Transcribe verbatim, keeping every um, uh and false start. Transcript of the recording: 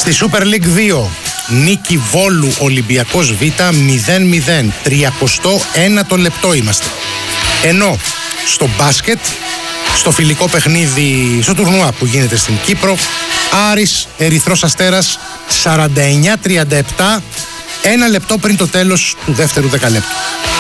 Στη Super League δύο, νίκη Βόλου Ολυμπιακός Β μηδέν μηδέν, τριάντα ένα το λεπτό είμαστε. Ενώ στο μπάσκετ, στο φιλικό παιχνίδι, στο τουρνουά που γίνεται στην Κύπρο, Άρης Ερυθρός Αστέρας σαράντα εννιά τριάντα επτά, ένα λεπτό πριν το τέλος του δεύτερου δεκαλέπτου.